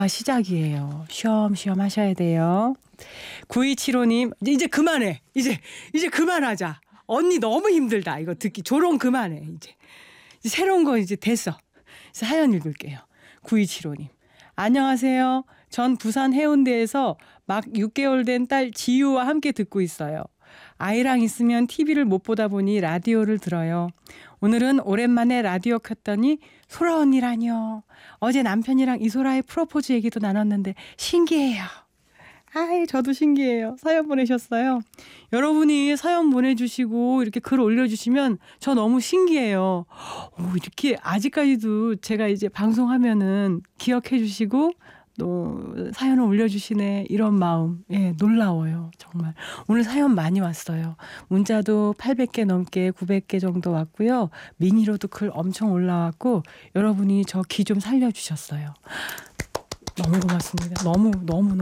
시작이에요. 쉬엄쉬엄 하셔야 돼요. 9275님, 이제 그만해. 이제 그만하자. 언니 너무 힘들다. 이거 듣기. 조롱 그만해. 이제 새로운 거 이제 됐어. 사연 읽을게요. 9275님. 안녕하세요. 전 부산 해운대에서 막 6개월 된 딸 지유와 함께 듣고 있어요. 아이랑 있으면 TV를 못 보다 보니 라디오를 들어요. 오늘은 오랜만에 라디오 켰더니 소라 언니라뇨. 어제 남편이랑 이소라의 프로포즈 얘기도 나눴는데 신기해요. 아이, 저도 신기해요. 사연 보내셨어요. 여러분이 사연 보내주시고 이렇게 글 올려주시면 저 너무 신기해요. 이렇게 아직까지도 제가 이제 방송하면은 기억해 주시고 또 사연을 올려주시네. 이런 마음, 놀라워요. 정말. 오늘 사연 많이 왔어요. 문자도 800개 넘게 900개 정도 왔고요. 미니로도 글 엄청 올라왔고 여러분이 저 기 좀 살려주셨어요. 너무 고맙습니다. 너무.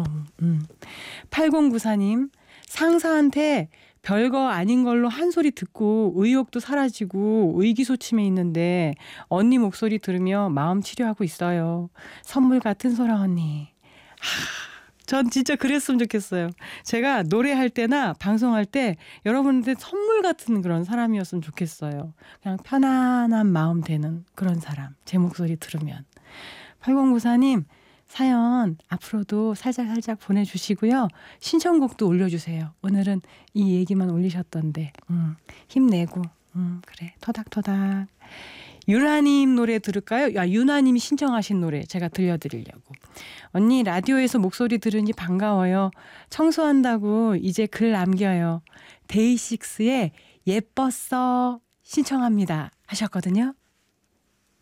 8094님, 상사한테 별거 아닌 걸로 한 소리 듣고 의욕도 사라지고 의기소침해 있는데 언니 목소리 들으며 마음 치료하고 있어요. 선물 같은 소라 언니. 전 진짜 그랬으면 좋겠어요. 제가 노래할 때나 방송할 때 여러분한테 선물 같은 그런 사람이었으면 좋겠어요. 그냥 편안한 마음 되는 그런 사람. 제 목소리 들으면. 8094님, 사연 앞으로도 살짝 보내주시고요. 신청곡도 올려주세요. 오늘은 이 얘기만 올리셨던데 힘내고 그래 토닥토닥. 유라님 노래 들을까요? 유나님이 신청하신 노래 제가 들려드리려고. 언니 라디오에서 목소리 들으니 반가워요. 청소한다고 이제 글 남겨요. 데이식스의 예뻤어 신청합니다 하셨거든요.